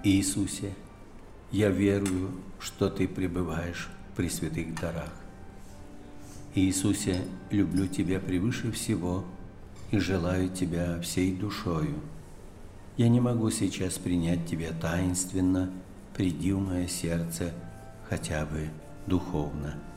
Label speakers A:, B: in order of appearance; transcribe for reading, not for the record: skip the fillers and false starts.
A: Иисусе, я верую, что Ты пребываешь при святых дарах. Иисусе, люблю Тебя превыше всего и желаю Тебя всей душою. Я не могу сейчас принять Тебя таинственно, приди в мое сердце хотя бы духовно.